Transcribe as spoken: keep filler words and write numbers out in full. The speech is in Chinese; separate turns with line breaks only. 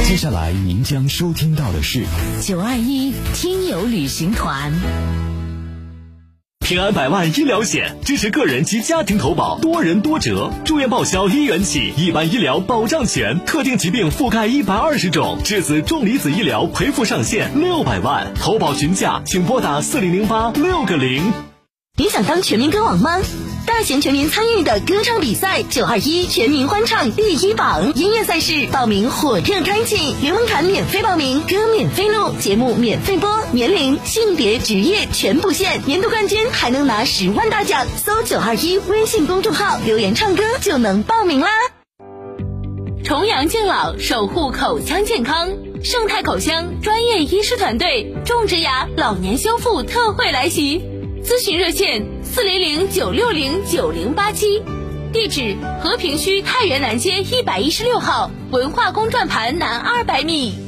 接下来您将收听到的是
九二一听友旅行团。
平安百万医疗险支持个人及家庭投保，多人多折，住院报销一元起，一般医疗保障全，特定疾病覆盖一百二十种，质子重离子医疗赔付上限六百万，投保询价请拨打四零零八六个零。
你想当全民歌王吗？大型全民参与的歌唱比赛九二一全民欢唱第一榜，音乐赛事报名火热开启，联盟卡免费报名，歌免费录，节目免费播，年龄、性别、职业全不限，年度冠军还能拿十万大奖。搜九二一微信公众号留言唱歌就能报名啦。重阳敬老，守护口腔健康，盛泰口腔专业医师团队种植牙老年修复特惠来袭，咨询热线四零零九六零九零八七，地址和平区太原南街一百一十六号，文化宫转盘南二百米。